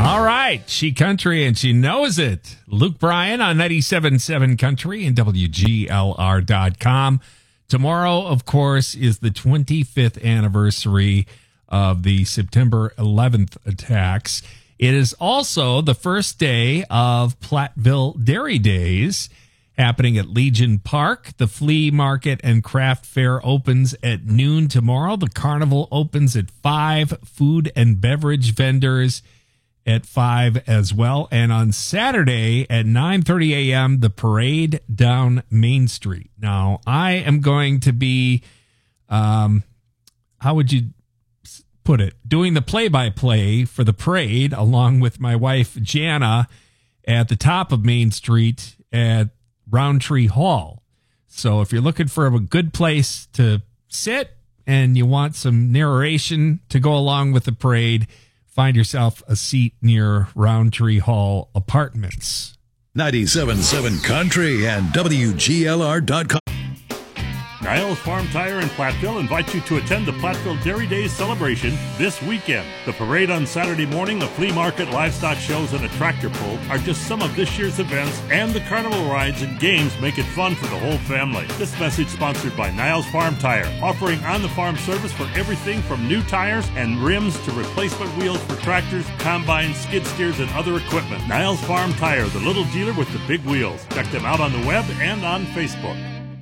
All right, she country and she knows it. Luke Bryan on 97.7 Country and WGLR.com. Tomorrow, of course, is the 25th anniversary of the September 11th attacks. It is also the first day of Platteville Dairy Days, happening at Legion Park. The flea market and craft fair opens at noon tomorrow. The carnival opens at 5. Food and beverage vendors at 5 as well. And on Saturday at 9:30 a.m., the parade down Main Street. Now, I am going to be, how would you put it, doing the play-by-play for the parade along with my wife, Jana, at the top of Main Street at Roundtree Hall. So if you're looking for a good place to sit and you want some narration to go along with the parade, find yourself a seat near Roundtree Hall Apartments. 97.7 Country and WGLR.com. Niles Farm Tire in Platteville invites you to attend the Platteville Dairy Days celebration this weekend. The parade on Saturday morning, a flea market, livestock shows, and a tractor pull are just some of this year's events, and the carnival rides and games make it fun for the whole family. This message sponsored by Niles Farm Tire, offering on-the-farm service for everything from new tires and rims to replacement wheels for tractors, combines, skid steers, and other equipment. Niles Farm Tire, the little dealer with the big wheels. Check them out on the web and on Facebook.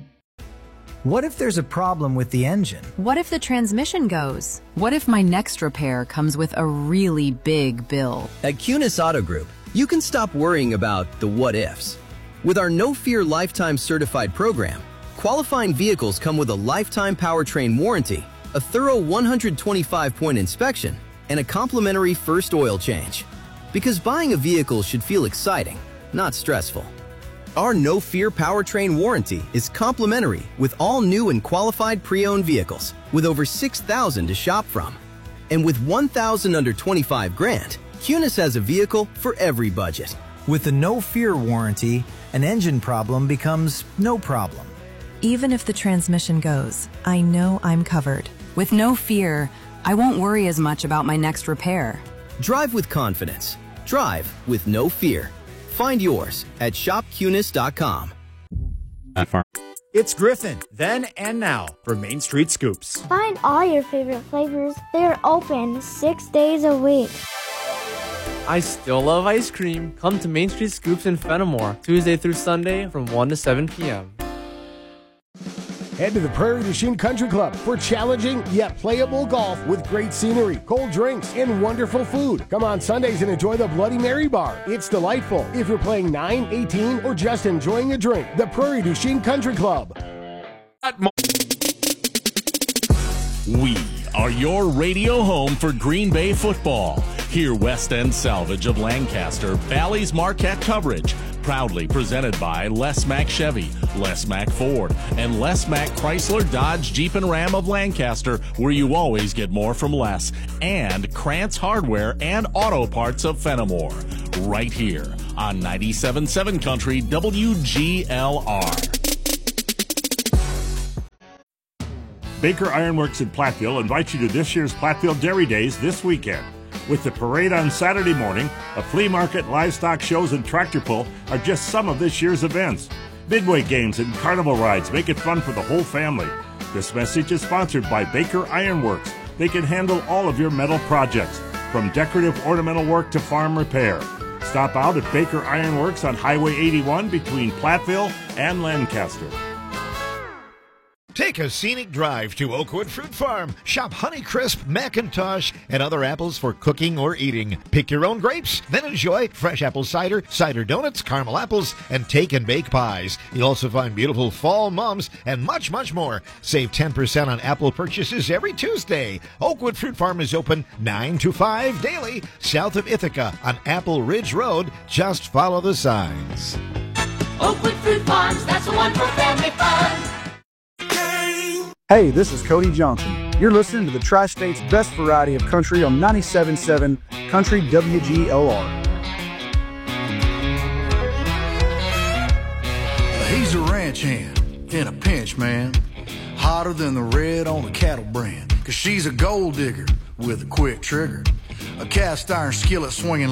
What if there's a problem with the engine? What if the transmission goes? What if my next repair comes with a really big bill? At Cunis Auto Group, you can stop worrying about the what-ifs. With our No Fear Lifetime Certified program, qualifying vehicles come with a lifetime powertrain warranty, a thorough 125-point inspection, and a complimentary first oil change. Because buying a vehicle should feel exciting, not stressful. Our No Fear powertrain warranty is complimentary with all new and qualified pre-owned vehicles, with over 6,000 to shop from. And with 1,000 under 25 grand, Cunis has a vehicle for every budget. With the No Fear warranty, an engine problem becomes no problem. Even if the transmission goes, I know I'm covered. With No Fear, I won't worry as much about my next repair. Drive with confidence. Drive with No Fear. Find yours at shopcunis.com. It's Griffin, then and now, for Main Street Scoops. Find all your favorite flavors. They're open 6 days a week. I still love ice cream. Come to Main Street Scoops in Fenimore, Tuesday through Sunday from 1 to 7 p.m. Head to the Prairie du Chien Country Club for challenging yet playable golf with great scenery, cold drinks, and wonderful food. Come on Sundays and enjoy the Bloody Mary Bar. It's delightful if you're playing 9, 18, or just enjoying a drink. The Prairie du Chien Country Club. We are your radio home for Green Bay football. Hear West End Salvage of Lancaster, Valley's Marquette coverage. Proudly presented by Les Mack Chevy, Les Mack Ford, and Les Mack Chrysler Dodge Jeep and Ram of Lancaster, where you always get more from Les, and Krantz Hardware and Auto Parts of Fenimore. Right here on 97.7 Country WGLR. Baker Ironworks in Platteville invites you to this year's Platteville Dairy Days this weekend. With the parade on Saturday morning, a flea market, livestock shows, and tractor pull are just some of this year's events. Midway games and carnival rides make it fun for the whole family. This message is sponsored by Baker Ironworks. They can handle all of your metal projects, from decorative ornamental work to farm repair. Stop out at Baker Ironworks on Highway 81 between Platteville and Lancaster. Take a scenic drive to Oakwood Fruit Farm. Shop Honeycrisp, Macintosh, and other apples for cooking or eating. Pick your own grapes, then enjoy fresh apple cider, cider donuts, caramel apples, and take and bake pies. You'll also find beautiful fall mums and much, much more. Save 10% on apple purchases every Tuesday. Oakwood Fruit Farm is open 9 to 5 daily, south of Ithaca on Apple Ridge Road. Just follow the signs. Oakwood Fruit Farms, that's the one for family fun. Hey, this is Cody Johnson. You're listening to the Tri-State's best variety of country on 97.7 Country WGLR. He's a ranch hand in a pinch, man. Hotter than the red on the cattle brand. 'Cause she's a gold digger with a quick trigger. A cast iron skillet swinging